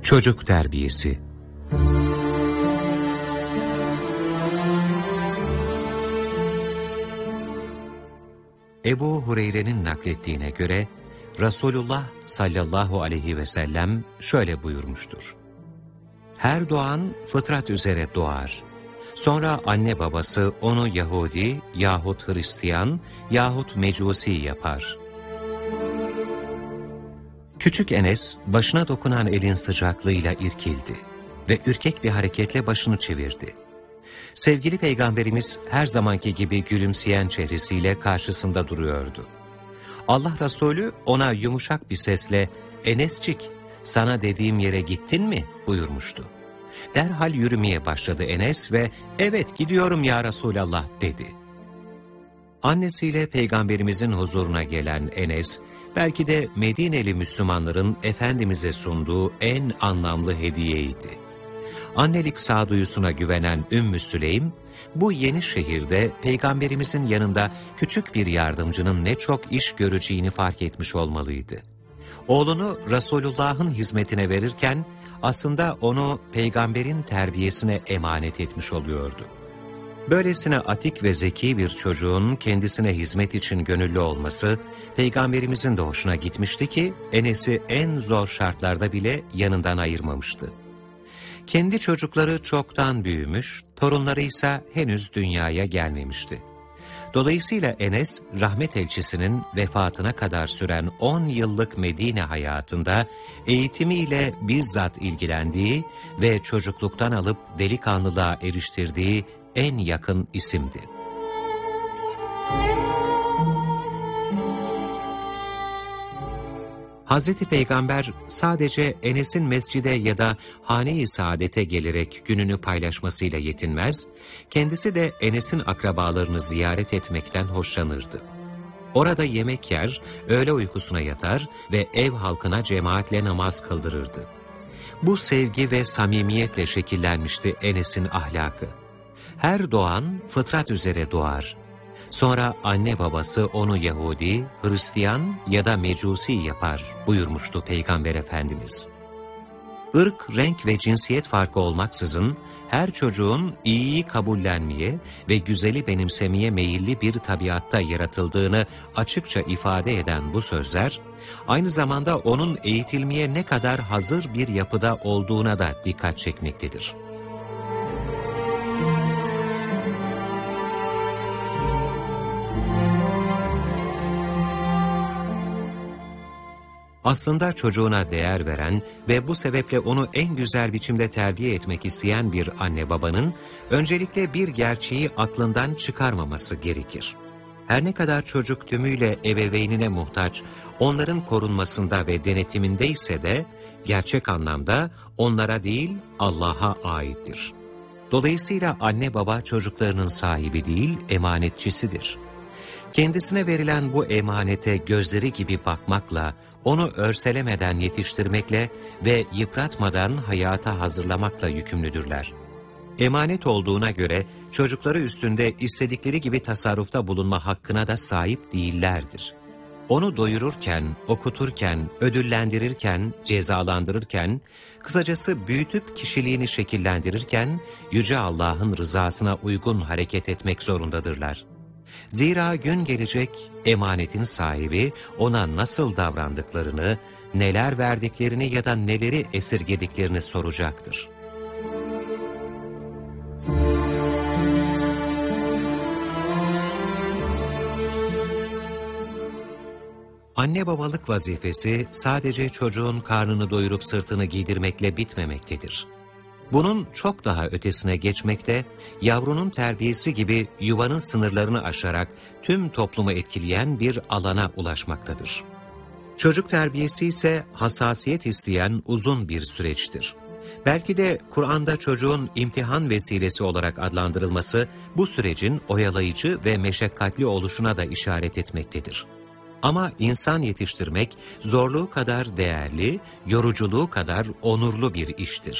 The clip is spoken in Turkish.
Çocuk terbiyesi. Ebu Hureyre'nin naklettiğine göre Resulullah sallallahu aleyhi ve sellem şöyle buyurmuştur. Her doğan fıtrat üzere doğar. Sonra anne babası onu Yahudi yahut Hristiyan yahut Mecusi yapar. Küçük Enes başına dokunan elin sıcaklığıyla irkildi ve ürkek bir hareketle başını çevirdi. Sevgili Peygamberimiz her zamanki gibi gülümseyen çehresiyle karşısında duruyordu. Allah Resulü ona yumuşak bir sesle "Enescik, sana dediğim yere gittin mi?" buyurmuştu. Derhal yürümeye başladı Enes ve "Evet gidiyorum ya Resulallah" dedi. Annesiyle Peygamberimizin huzuruna gelen Enes, belki de Medineli Müslümanların Efendimiz'e sunduğu en anlamlı hediyeydi. Annelik sağduyusuna güvenen Ümmü Süleym, bu yeni şehirde Peygamberimizin yanında küçük bir yardımcının ne çok iş göreceğini fark etmiş olmalıydı. Oğlunu Resulullah'ın hizmetine verirken aslında onu Peygamberin terbiyesine emanet etmiş oluyordu. Böylesine atik ve zeki bir çocuğun kendisine hizmet için gönüllü olması, Peygamberimizin de hoşuna gitmişti ki Enes'i en zor şartlarda bile yanından ayırmamıştı. Kendi çocukları çoktan büyümüş, torunları ise henüz dünyaya gelmemişti. Dolayısıyla Enes, rahmet elçisinin vefatına kadar süren 10 yıllık Medine hayatında eğitimiyle bizzat ilgilendiği ve çocukluktan alıp delikanlılığa eriştirdiği en yakın isimdi. Hazreti Peygamber sadece Enes'in mescide ya da hane-i saadete gelerek gününü paylaşmasıyla yetinmez, kendisi de Enes'in akrabalarını ziyaret etmekten hoşlanırdı. Orada yemek yer, öğle uykusuna yatar ve ev halkına cemaatle namaz kıldırırdı. Bu sevgi ve samimiyetle şekillenmişti Enes'in ahlakı. Her doğan fıtrat üzere doğar. Sonra anne babası onu Yahudi, Hristiyan ya da Mecusi yapar buyurmuştu Peygamber Efendimiz. Irk, renk ve cinsiyet farkı olmaksızın her çocuğun iyiyi kabullenmeye ve güzeli benimsemeye meyilli bir tabiatta yaratıldığını açıkça ifade eden bu sözler, aynı zamanda onun eğitilmeye ne kadar hazır bir yapıda olduğuna da dikkat çekmektedir. Aslında çocuğuna değer veren ve bu sebeple onu en güzel biçimde terbiye etmek isteyen bir anne babanın öncelikle bir gerçeği aklından çıkarmaması gerekir. Her ne kadar çocuk tümüyle ebeveynine muhtaç, onların korunmasında ve denetimindeyse de gerçek anlamda onlara değil Allah'a aittir. Dolayısıyla anne baba çocuklarının sahibi değil, emanetçisidir. Kendisine verilen bu emanete gözleri gibi bakmakla, onu örselemeden yetiştirmekle ve yıpratmadan hayata hazırlamakla yükümlüdürler. Emanet olduğuna göre çocukları üstünde istedikleri gibi tasarrufta bulunma hakkına da sahip değillerdir. Onu doyururken, okuturken, ödüllendirirken, cezalandırırken, kısacası büyütüp kişiliğini şekillendirirken Yüce Allah'ın rızasına uygun hareket etmek zorundadırlar. Zira gün gelecek emanetin sahibi ona nasıl davrandıklarını, neler verdiklerini ya da neleri esirgediklerini soracaktır. Anne babalık vazifesi sadece çocuğun karnını doyurup sırtını giydirmekle bitmemektedir. Bunun çok daha ötesine geçmekte, yavrunun terbiyesi gibi yuvanın sınırlarını aşarak tüm toplumu etkileyen bir alana ulaşmaktadır. Çocuk terbiyesi ise hassasiyet isteyen uzun bir süreçtir. Belki de Kur'an'da çocuğun imtihan vesilesi olarak adlandırılması bu sürecin oyalayıcı ve meşakkatli oluşuna da işaret etmektedir. Ama insan yetiştirmek zorluğu kadar değerli, yoruculuğu kadar onurlu bir iştir.